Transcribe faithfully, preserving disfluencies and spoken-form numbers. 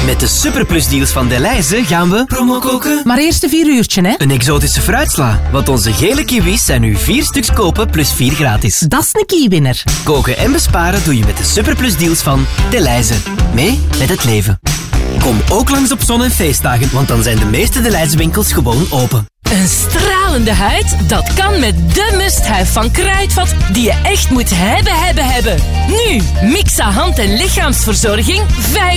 Met de superplusdeals van Delhaize gaan we promo koken. Maar eerst een vier uurtje, hè? Een exotische fruitsla, want onze gele kiwis zijn nu vier stuks kopen plus vier gratis. Dat is een kiewinner. Koken en besparen doe je met de superplusdeals van Delhaize. Mee met het leven. Kom ook langs op zon- en feestdagen, want dan zijn de meeste Delhaize winkels gewoon open. Een stralende huid, dat kan met de must-have van Kruidvat, die je echt moet hebben, hebben, hebben. Nu, Mixa hand- en lichaamsverzorging, vijf